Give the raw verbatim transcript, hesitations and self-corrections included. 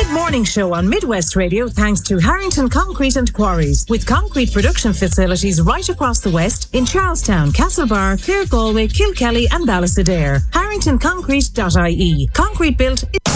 Mid-morning show on Midwest Radio thanks to Harrington Concrete and Quarries, with concrete production facilities right across the West in Charlestown, Castlebar, Clare, Galway, Kilkelly and Ballysadare. harrington concrete dot I E. Concrete built...